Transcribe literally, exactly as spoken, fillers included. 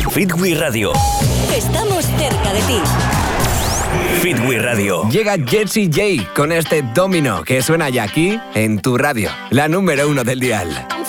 Fitwi Radio. Estamos cerca de ti. Fitwi Radio. Llega Jessie J con este Domino que suena ya aquí en tu radio, la número uno del dial.